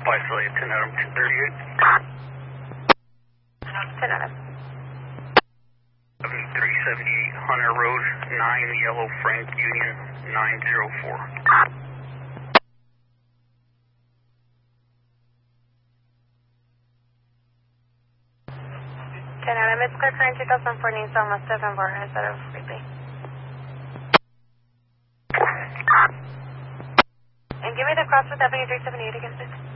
Isolate 10 Adam 238. 10 Adam. 378 Hunter Road, 9 Yellow Frank Union, 904. 10 Adam, it's clear current 2004 Nissan Mazda Vanguard instead of Freeway. And give me the cross with W378 again, please.